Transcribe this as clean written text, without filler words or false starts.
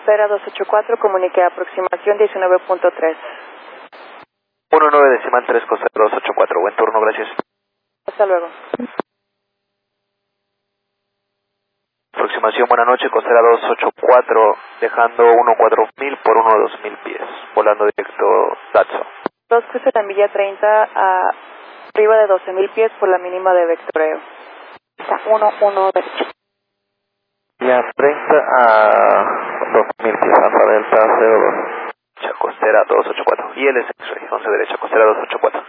costera 284, comunique aproximación 19.3. 19.3, costera 284. Buen turno, gracias. Hasta luego. Aproximación, buena noche, costera 284, dejando 14000 por 12000 pies, volando directo Datsun. 2 cruce la milla 30 a arriba de 12.000 pies por la mínima de vectoreo. Está 1 derecho. Ya 30 a 2000 pies, alfa delta 02. Costera 284. Y el es X-ray, 11 derecha, costera 284.